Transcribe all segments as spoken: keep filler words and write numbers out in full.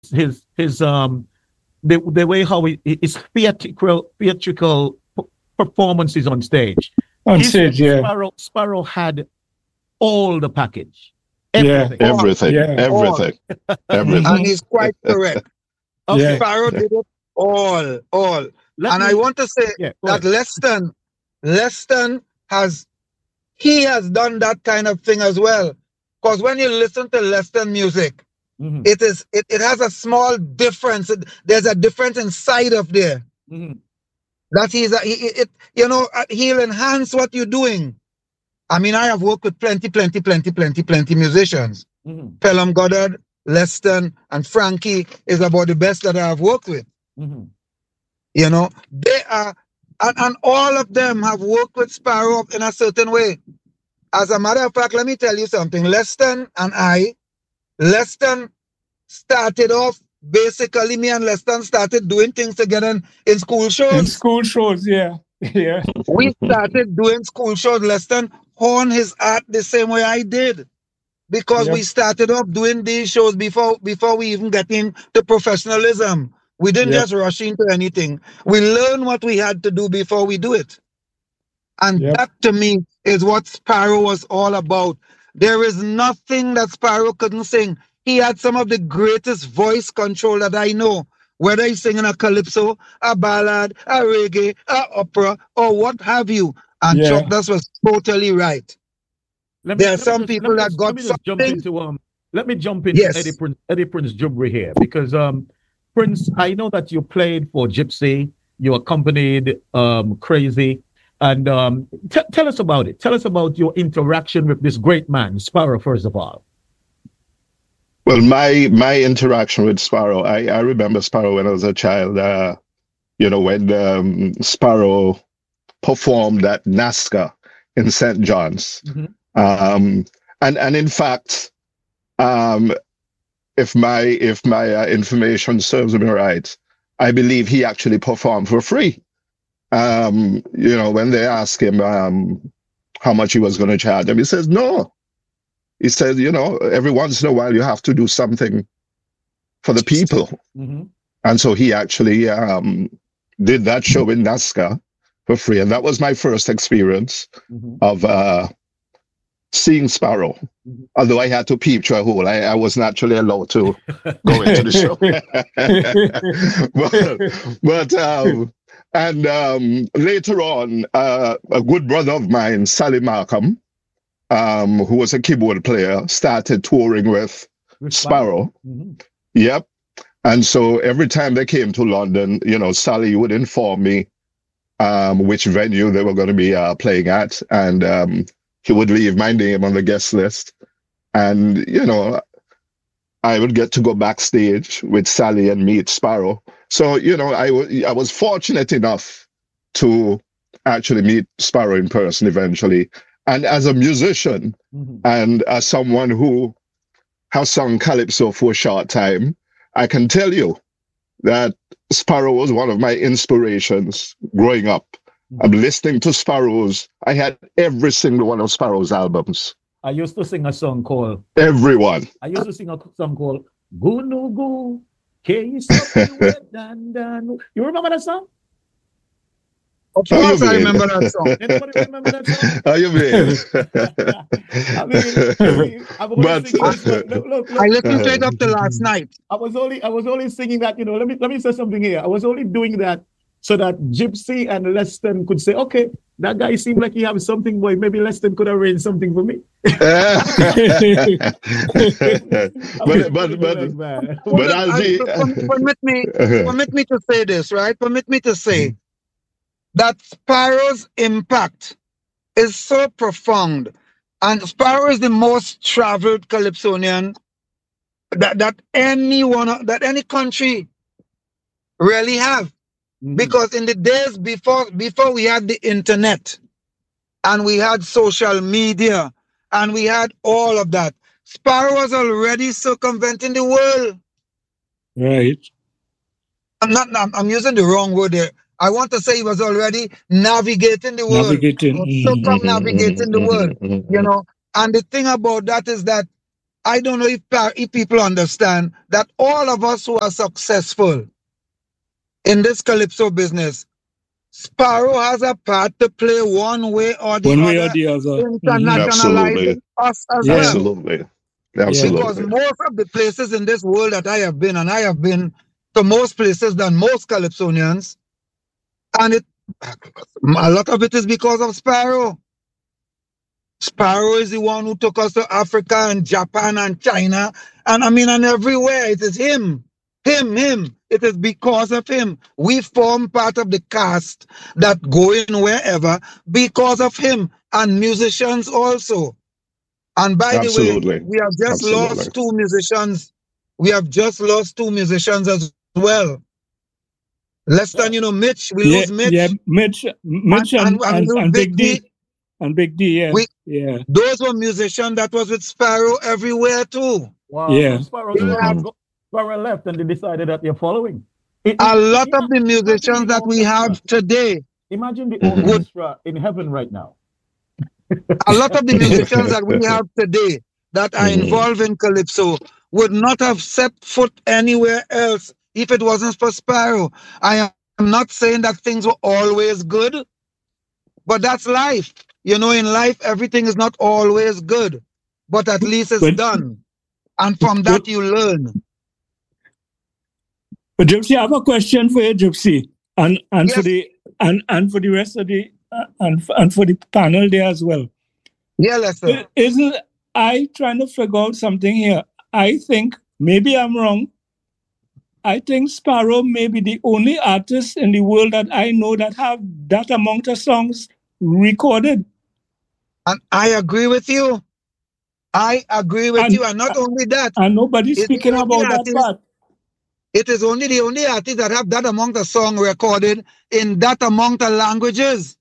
his his um the the way how he, his theatrical theatrical p- performances on stage. On He said stage, yeah. Sparrow Sparrow had all the package, Yeah. everything. All, Everything, Yeah. all. everything, And everything. Mhm. he's quite correct. Okay, Yeah. Sparrow did it all, all. let And I me. want to say Yeah, go that ahead. Leston, Leston has, he has done that kind of thing as well. Because when you listen to Leston music, Mhm, it is it, it has a small difference. It- there's a difference inside of there. mhm, That he's a, he, he- it, you know, uh, he'll enhance what you're doing. I mean, I have worked with plenty, plenty, plenty, plenty, plenty musicians. mhm, Pelham Goddard, Leston, and Frankie is about the best that I have worked with. mhm. You know, they are, and, and all of them have worked with Sparrow in a certain way. As a matter of fact, let me tell you something. Leston and I, Leston started off, basically, me and Leston started doing things together in, in school In shows. school shows, yeah. Yeah. We started doing school shows. Leston honed his art the same way I did. Because Yep. we started off doing these shows before before we even got into professionalism. We didn't Yep. just rush into anything. We learned what we had to do before we do it. And Yep. that to me is what Sparrow was all about. There is nothing that Sparrow couldn't sing. He had some of the greatest voice control that I know. Whether he's singing a calypso, a ballad, a reggae, a opera, or what have you. And Yeah. Chuck, that was totally right. Let me There are let me some just let people me that just let got me just jump something. into um let me jump into Eddie Yes. Prince Eddie Prince Jubri here because um Prince, I know that you played for Gypsy, you accompanied um Crazy, and um t- tell us about it. Tell us about your interaction with this great man, Sparrow, first of all. Well, my my interaction with Sparrow, I, I remember Sparrow when I was a child. Uh, you know, when um, Sparrow performed at NASCA in Saint John's, Mhm. um, and and in fact, um, if my if my uh, information serves me right, I believe he actually performed for free. Um, you know, when they asked him um, how much he was going to charge them, he says no. He says, you know, every once in a while you have to do something for the people. Mhm. And so he actually um, did that show in NASCA for free. And that was my first experience Mhm. of uh, seeing Sparrow. Mhm. Although I had to peep through a hole. I, I wasn't actually allowed to go into the show. but but um, and um, later on, uh, a good brother of mine, Sally Markham, um, who was a keyboard player, started touring with With Sparrow. Mhm. Yep. And so every time they came to London, you know, Sally would inform me um, which venue they were going to be uh, playing at. And um, he would leave my name on the guest list. And, you know, I would get to go backstage with Sally and meet Sparrow. So, you know, I, w- I was fortunate enough to actually meet Sparrow in person eventually. And as a musician Mhm. and as someone who has sung calypso for a short time, I can tell you that Sparrow was one of my inspirations growing up. I'm listening to Sparrow's. I had every single one of Sparrow's albums. I used to sing a song called Everyone. I used to sing a song called Go No Go. Can you stop me with Dan Dan? You remember that song? Of How you course, I mean? remember that song. Anybody remember that song? How you mean? I mean, I mean, I'm only But- singing this one. Look, look, I look. listened to it up to last night. I was only, I was only singing that. You know, let me, let me say something here. I was only doing that so that Gypsy and Leston could say, okay, that guy seemed like he has something, boy. Maybe Leston could arrange something for me. but but but man. But I'll I- be- per- permit me, permit me to say this, right? Permit me to say that Sparrow's impact is so profound, and Sparrow is the most traveled Calypsonian that that anyone that any country really have. Mhm. Because in the days before before we had the internet and we had social media and we had all of that, Sparrow was already circumventing the world. Right. I'm not I'm, I'm using the wrong word there. I want to say he was already navigating the world. Navigating. Or Mhm. circumnavigating the world, you know. And the thing about that is that I don't know if, if people understand that all of us who are successful in this calypso business, Sparrow has a part to play one way or the One other way or the other. internationalizing mm-hmm. us as Yeah. well. Absolutely. Absolutely. Because most of the places in this world that I have been, and I have been to most places than most Calypsonians, and it a lot of it is because of Sparrow. Sparrow is the one who took us to Africa and Japan and China, and I mean, and everywhere. It is him, him, him. It is because of him. We form part of the cast that go in wherever because of him, and musicians also. And by Absolutely. the way, we have just Absolutely. lost two musicians. We have just lost two musicians as well. Less than, you know, Mitch. We Yeah, lose Mitch. yeah, Mitch, Mitch and, and, and, and, and, and Big Big D. D. And Big D, yeah. We- yeah. Those were musicians that was with Sparrow everywhere too. Wow. Yeah. Sparrow, Mhm. Sparrow left and they decided that they're following. It, A it- lot ima- of the musicians imagine the that we have orchestra. today, Imagine the Mhm. orchestra in heaven right now. a lot of the musicians that we have today that are Mhm. involved in Calypso would not have set foot anywhere else if it wasn't for Sparrow. I am not saying that things were always good, but that's life. You know, in life, everything is not always good, but at least it's But- done. And from that, but- you learn. But Gypsy, I have a question for you, Gypsy, and and for Yes. the and and for the rest of the uh, and and for the panel there as well. Yeah, Lester. I- Isn't I trying to figure out something here? I think maybe I'm wrong. I think Sparrow may be the only artist in the world that I know that have that amount of songs recorded. And I agree with you. I agree with And- you. And not only that, And nobody's It's speaking the only about that artist- part. it is only the only artists that have that amount of song recorded in that amount of languages.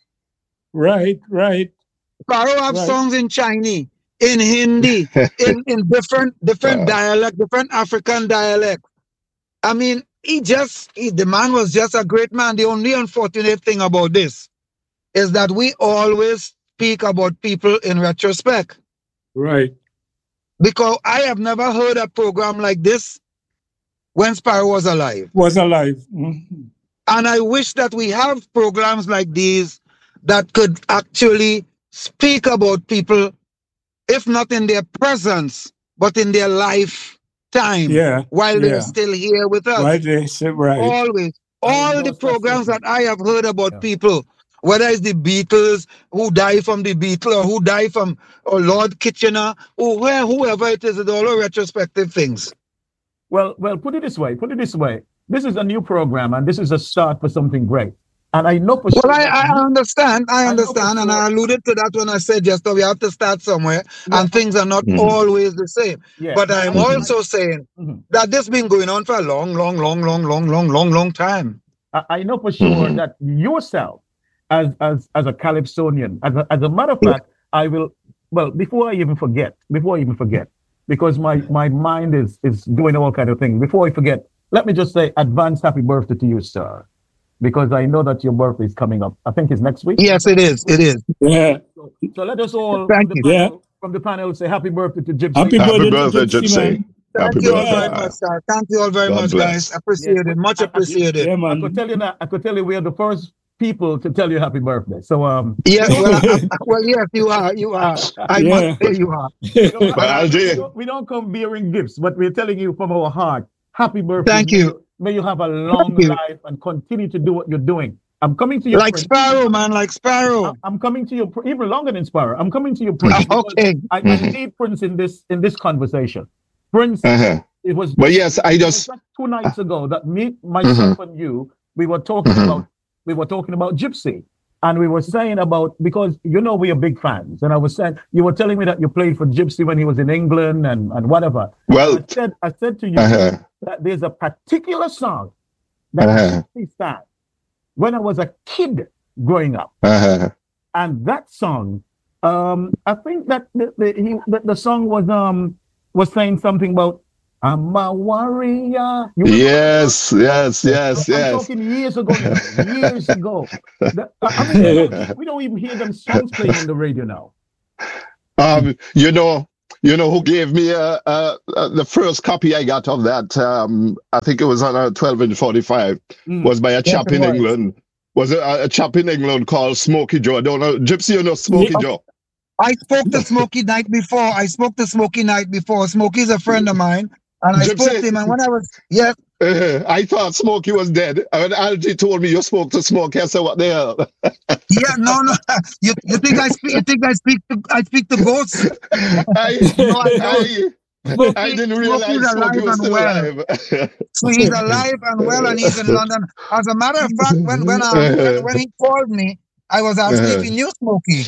Right, right. Sparrow have Right. songs in Chinese, in Hindi, in, in different different Wow. dialect, different African dialect. I mean, he just he, the man was just a great man. The only unfortunate thing about this is that we always speak about people in retrospect. Right. Because I have never heard a program like this when Sparrow was alive. Was alive. Mhm. And I wish that we have programs like these that could actually speak about people, if not in their presence, but in their lifetime, Yeah. while yeah. they're still here with us. Right. They say right. Always. All the endorse that programs that statement. I have heard about Yeah. people, whether it's the Beatles, who died from the Beatles, or who died from or Lord Kitchener, or where, whoever it is, it's all retrospective things. Well, well, put it this way. Put it this way. This is a new program, and this is a start for something great. And I know for sure. Well, I, that I you- understand. I I know understand. for And I sure. alluded to that when I said just that we have to start somewhere, Yeah. and things are not Mhm. always the same. yeah, But I'm I- also saying Mhm. that this been going on for a long, long, long, long, long, long, long, long time. I, I know for sure Mhm. that yourself, as as as a Calypsonian, as a, as a matter of fact, I will. Well, before I even forget, before I even forget, because my my mind is is doing all kind of things. Before I forget, let me just say advance happy birthday to you, sir, because I know that your birthday is coming up. I think it's next week. Yes, it is. It is. Yeah. So, so let us all Thank from the, you. panel, from the panel say happy birthday to Gypsy. Happy Happy birthday, birthday, to Gypsy, Gypsy. man. Thank Happy you all birthday. very much, sir. Thank you all very God much, bless. guys. Appreciate it. Much I- I- appreciated. Yeah, I man. could tell you that I could tell you we are the first people to tell you happy birthday. So um, Yes, well, I, I- well, yes, you are. You are. I Yeah. must say you are. we don't, Well, we Jay. don't- we don't come bearing gifts, but we're telling you from our heart, happy birthday. Thank May you. May you have a long you. life and continue to do what you're doing. I'm coming to you. Like Sparrow, man. Like Sparrow. I'm, I'm coming to you even longer than Sparrow. I'm coming to you, Prince. because Okay. I, I Mhm. need Prince in this in this conversation. Prince, Uh-huh. it was But yes, I it was just like two nights ago that me, myself, and you, we were talking Mhm. about we were talking about Gypsy, and we were saying about because you know we are big fans, and I was saying you were telling me that you played for Gypsy when he was in England and and whatever. well, I said I said to you uh-huh. that there's a particular song that Uh-huh. Gypsy sang when I was a kid growing up, Uh-huh. and that song, um, I think that the the, he, the the song was um was saying something about I'm a warrior. You remember Yes, yes, yes, I'm yes. talking years ago, you know, years ago. The- I mean, we don't, we don't even hear them songs playing on the radio now. Um, you know, you know who gave me uh, uh, uh, the first copy I got of that? Um, I think it was on a twelve inch forty-five. Mm. Was by a chap yes, in was. England. Was a, a chap in England called Smokey Joe. I don't know, Gypsy, you know Smokey yeah. Joe. I spoke to Smokey night before. I spoke to Smokey night before. Smokey's a friend of mine, and I Gypsy. spoke to him. And when I was yes. Uh, I thought Smokey was dead. And Algie told me you spoke to Smokey. I said, "What the hell?" Yeah, no, no. You, you think I speak? You think I speak? To, I speak to ghosts? I, no, I, I, Smokey, I didn't realize Smokey's Smokey was still well. alive. So he's alive and well, and he's in London. As a matter of fact, when when, um, when, when he called me, I was asking if he knew Smokey,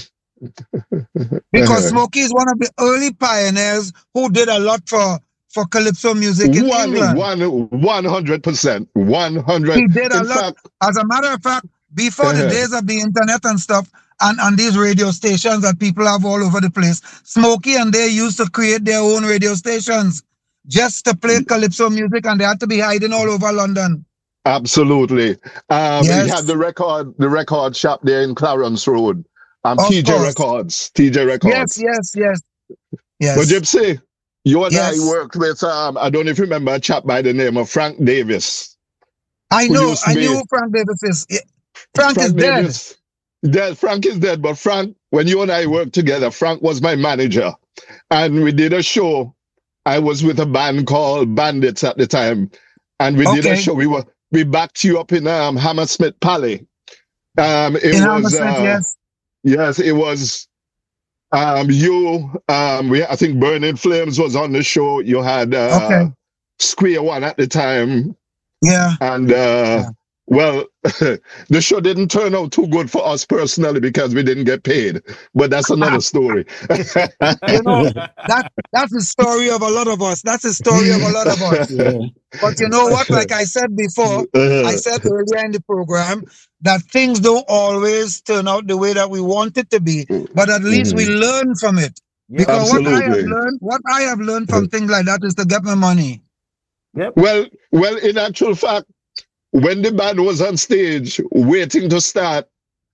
because Smokey is one of the early pioneers who did a lot for. For calypso music in one, England. One, one hundred percent. One hundred. He did a in lot. Fact, as a matter of fact, before uh-huh. the days of the internet and stuff, and, and these radio stations that people have all over the place, Smokey and they used to create their own radio stations just to play calypso music, and they had to be hiding all over London. Absolutely. Um, yes. He had the record, the record shop there in Clarence Road. Um, T J course. Records. T J Records. Yes, yes, yes. Yes. But Gypsy, you and yes. I worked with, um, I don't know if you remember a chap by the name of Frank Davis. I know, I knew who Frank Davis is. Yeah. Frank, Frank is Davis, dead. dead. Frank is dead, but Frank, when you and I worked together, Frank was my manager. And we did a show. I was with a band called Bandits at the time. And we okay. did a show. We were we backed you up in um, Hammersmith Pally. Um, it in was, Hammersmith, uh, yes. Yes, it was... Um, you, um, we, I think Burning Flames was on the show. You had uh, okay. Square One at the time. Yeah. And, uh, yeah. well, the show didn't turn out too good for us personally because we didn't get paid. But that's another story. You know, that, that's the story of a lot of us. That's the story of a lot of us. Yeah. But you know what? Like I said before, uh, I said earlier in the program, that things don't always turn out the way that we want it to be, but at least mm-hmm. we learn from it. Because Absolutely. what I have learned, what I have learned from things like that is to get my money. Yep. Well, well, in actual fact, when the band was on stage waiting to start,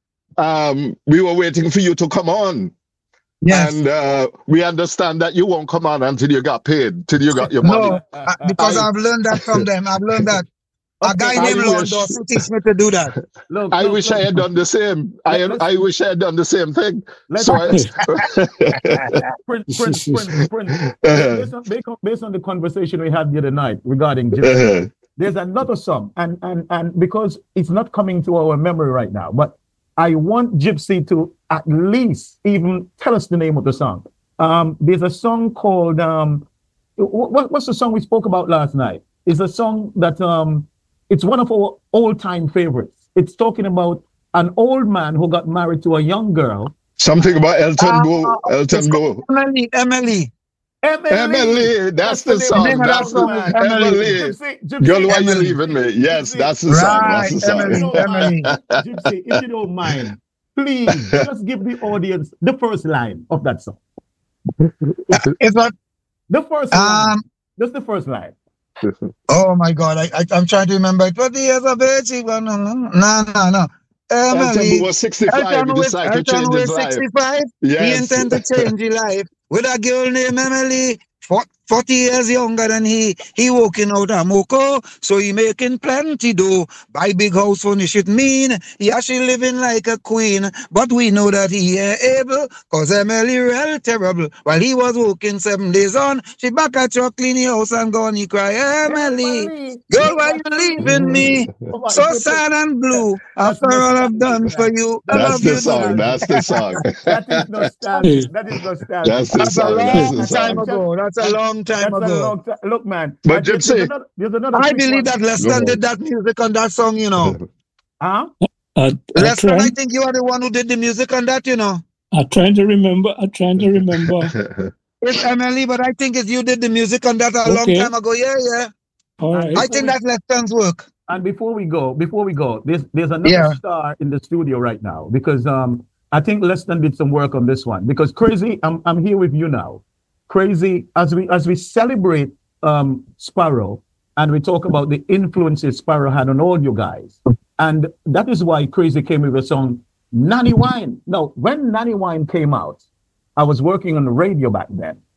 um, we were waiting for you to come on. Yes. And uh, we understand that you won't come on until you got paid, till you got your money. No, uh, because I, I've learned that from them. I've learned that. A guy I named Lord Dawson teach me to do that. Look, I look, wish look. I had done the same. I I wish I had done the same thing. Let's so I, Prince, Prince, Prince, Prince. Uh-huh. Based, on, based on the conversation we had the other night regarding Gypsy, uh-huh. there's another song, and and and because it's not coming to our memory right now, but I want Gypsy to at least even tell us the name of the song. Um, there's a song called um, what, what's the song we spoke about last night? It's a song that um. It's one of our all-time favorites. It's talking about an old man who got married to a young girl. Something about Elton uh, Go. Elton Go. Emily, Emily. Emily. Emily. That's, that's the, the song. Name that's the song. Emily. Gypsy, Gypsy, girl, why Emily. you leaving me? Yes, Gypsy. that's the song. Right, that's the song. Emily, Emily. Gypsy, if you don't mind, please just give the audience the first line of that song. It's what? The first um, line. Just the first line. Oh my God! I, I I'm trying to remember. Twenty years of age. No, no, no, no. Emily Elton was sixty-five. He decided to change his life. sixty-five. Yes. He intended to change his life with a girl named Emily. forty years younger than he, he walking out a moco, so he making plenty dough. Buy big house furnish it mean, yeah she living like a queen, but we know that he ain't able, cause Emily real terrible. While he was working seven days on, she back at your clean house and gone, he cry, Emily, girl why you leaving me, so sad and blue, after all I've done for you. I That's love the you song, that's the song. That is nostalgic, that is nostalgic. That's the That's a song, long that's the time song. ago, that's a long time That's ago. a long time. Look, man. But there's, Gypsy, there's another, there's another I quick believe one. that Leston did that music on that song, you know. Huh? I, I Leston, trying, I think you are the one who did the music on that, you know. I'm trying to remember. I'm trying to remember. It's Emily, but I think it's you did the music on that a Okay. long time ago. Yeah, yeah. All right. I think that's Leston's work. And before we go, before we go, there's there's another Yeah. star in the studio right now because um I think Leston did some work on this one because Crazy, I'm I'm here with you now. Crazy, as we as we celebrate um Sparrow and we talk about the influences Sparrow had on all you guys, and that is why Crazy came with a song Nanny Wine. Now, when Nanny Wine came out, I was working on the radio back then,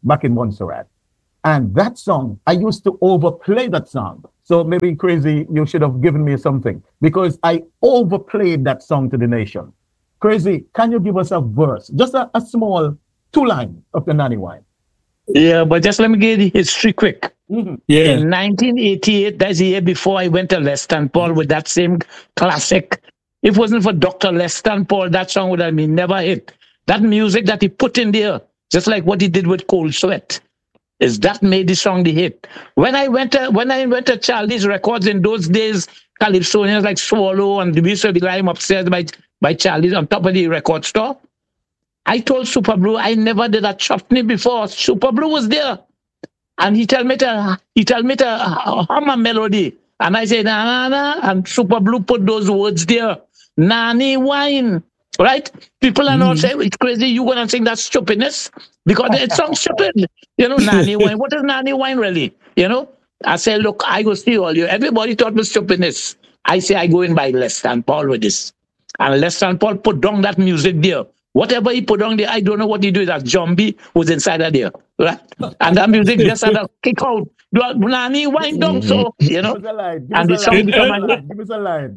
back in Montserrat. And that song, I used to overplay that song. So maybe Crazy, you should have given me something because I overplayed that song to the nation. Crazy, can you give us a verse? Just a, a small two line of the Nanny Wine. Yeah, but just let me get the history quick. Mm-hmm. Yeah. In nineteen eighty-eight, that's the year before I went to Leston Paul with that same classic. If it wasn't for Doctor Leston Paul, that song would have been never hit. That music that he put in there, just like what he did with Cold Sweat, is that made the song the hit. When I went to when I went to Charlie's Records in those days, Calypsonians like Swallow and we used to be lying upstairs by by Charlie's on top of the record store. I told Super Blue I never did a chutney before. Super Blue was there, and he told me to he told me to hum a melody, and I said na na na, and Super Blue put those words there, Nanny Wine. Right? People are not saying it's crazy. You gonna sing that stupidness because it sounds stupid. You know, Nanny Wine. What is Nanny Wine really? You know? I say, look, I go see all you. Everybody thought me stupidness. I say I go in by Leston Paul with this, and Leston Paul put down that music there. Whatever he put down there, I don't know what he did. That zombie was inside of there, right? And that music just had a kick out. Nanny Wine down, so you know. And the song become a Give us a line.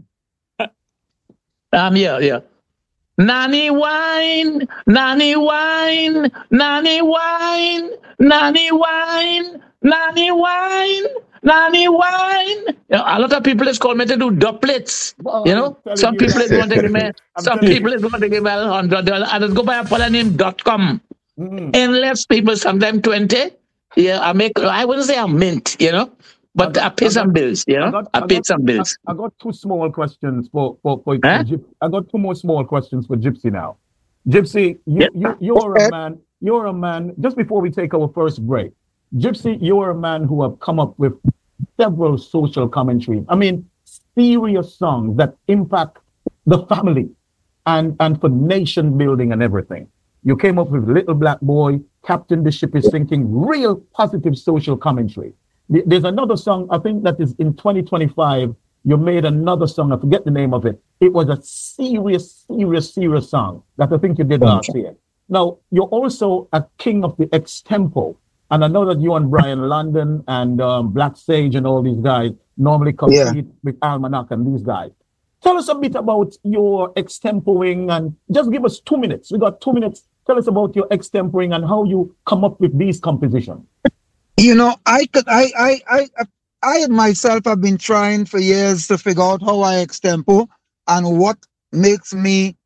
Um, yeah, yeah. Nanny Wine, Nanny Wine, Nanny Wine, Nanny Wine, Nanny Wine, Nanny Wine. You know, a lot of people is called me to do doublets. Well, you know, some you people is going to give me, some people is going to give me a hundred dollars. I just go by a follow name dot com. Mm-hmm. Endless people, sometimes twenty. Yeah, I make. I wouldn't say I'm mint, you know. But I, got, I pay I some got, bills, you know. I, got, I paid I got, some bills. I, I got two small questions for for for, huh? for Gypsy. I got two more small questions for Gypsy now. Gypsy, you, yeah. you you're a man. You're a man. Just before we take our first break, Gypsy, you're a man who have come up with several social commentary. I mean, serious songs that impact the family and and for nation building and everything. You came up with Little Black Boy, Captain the Ship is Sinking, real positive social commentary. There's another song, I think that is in twenty twenty-five, you made another song, I forget the name of it. It was a serious, serious, serious song that I think you did last year. Now, you're also a king of the extempo. And I know that you and Brian London and um, Black Sage and all these guys normally compete yeah. with Almanac and these guys. Tell us a bit about your extempoing and just give us two minutes. We got two minutes. Tell us about your extemporing and how you come up with these compositions. You know, I could, I, I, I, I myself have been trying for years to figure out how I extempo and what makes me,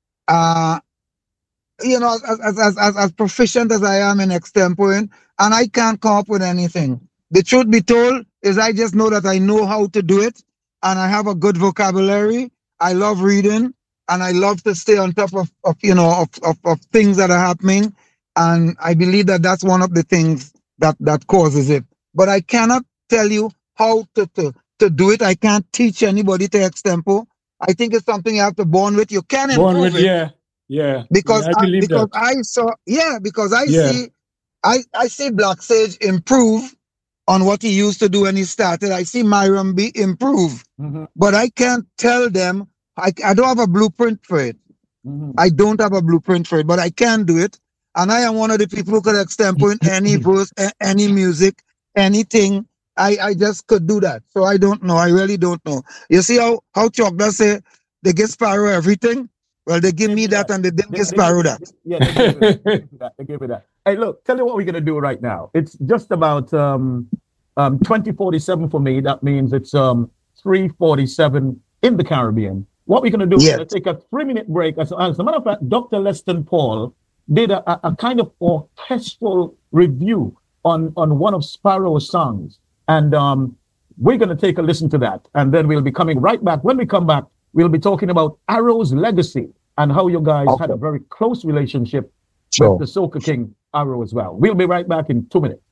uh, you know, as, as, as, as proficient as I am in extemporing, and I can't come up with anything. The truth be told is I just know that I know how to do it, and I have a good vocabulary. I love reading, and I love to stay on top of, of you know, of, of, of things that are happening, and I believe that that's one of the things that that causes it. But I cannot tell you how to, to, to do it. I can't teach anybody to extempo. I think it's something you have to born with. You can improve born with, it. Yeah, yeah. Because yeah, I, I because that. I saw yeah, because I yeah. see I, I see Black Sage improve on what he used to do when he started. I see Myron B improve. Mm-hmm. But I can't tell them I, I don't have a blueprint for it. Mm-hmm. I don't have a blueprint for it, but I can do it. And I am one of the people who could extempo in any verse, any music, anything. I, I just could do that. So I don't know. I really don't know. You see how, how Chuck does say they give Sparrow everything? Well, they give me that and they didn't give Sparrow that. Yeah, they gave me that. They gave me that. Hey, look, tell you what we're going to do right now. It's just about um, um, twenty forty-seven for me. That means it's um, three forty-seven in the Caribbean. What we're going to do yes. is take a three-minute break. As, as a matter of fact, Doctor Leston Paul did a, a, a kind of orchestral review on, on one of Sparrow's songs. And um, we're going to take a listen to that. And then we'll be coming right back. When we come back, we'll be talking about Arrow's legacy and how you guys okay. had a very close relationship sure. with the Soca King Arrow as well. We'll be right back in two minutes.